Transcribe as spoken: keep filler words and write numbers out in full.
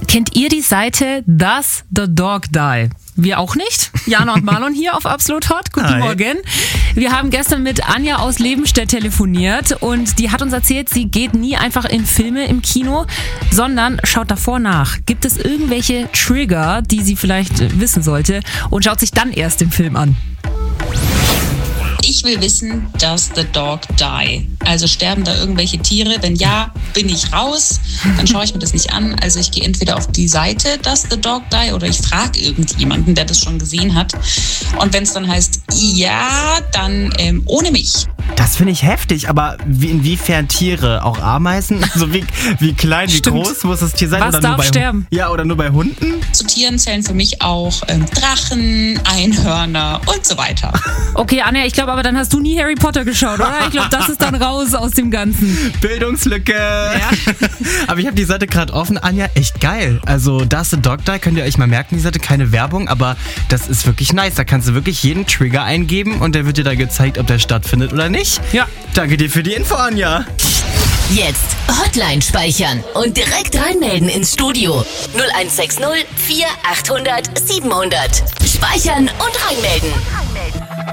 Kennt ihr die Seite Does the Dog Die? Wir auch nicht. Jana und Marlon hier auf Absolut Hot. Guten Hi. Morgen. Wir haben gestern mit Anja aus Lebenstedt telefoniert und die hat uns erzählt, sie geht nie einfach in Filme im Kino, sondern schaut davor nach. Gibt es irgendwelche Trigger, die sie vielleicht wissen sollte und schaut sich dann erst den Film an? Ich will wissen, does the dog die? Also sterben da irgendwelche Tiere? Wenn ja, bin ich raus. Dann schaue ich mir das nicht an. Also ich gehe entweder auf die Seite does the dog die oder ich frage irgendjemanden, der das schon gesehen hat. Und wenn es dann heißt, ja, dann ähm, ohne mich. Das finde ich heftig, aber wie, inwiefern Tiere? Auch Ameisen? Also wie, wie klein, wie Stimmt. groß muss das Tier sein? Was oder darf nur bei, sterben? Ja, oder nur bei Hunden? Zu Tieren zählen für mich auch ähm, Drachen, Einhörner und so weiter. Okay, Anja, ich glaube aber, dann hast du nie Harry Potter geschaut, oder? Ich glaube, das ist dann raus aus dem Ganzen. Bildungslücke. Ja. Aber ich habe die Seite gerade offen. Anja, echt geil. Also Does the Dog Die, könnt ihr euch mal merken, die Seite, keine Werbung, aber das ist wirklich nice. Da kannst du wirklich jeden Trigger eingeben und der wird dir da gezeigt, ob der stattfindet oder nicht. Ja. Danke dir für die Info, Anja. Jetzt Hotline speichern und direkt reinmelden ins Studio. null eins sechs null vier achthundert siebenhundert. Speichern und reinmelden.